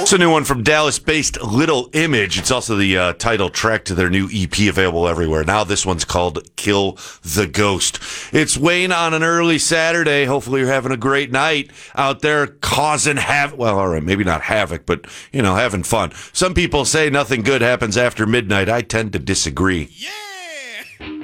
It's a new one from Dallas-based Little Image. It's also the title track to their new EP available everywhere. Now this one's called Kill the Ghost. It's Wayne on an early Saturday. Hopefully you're having a great night out there causing havoc. Well, all right, maybe not havoc, but, having fun. Some people say nothing good happens after midnight. I tend to disagree. Yeah!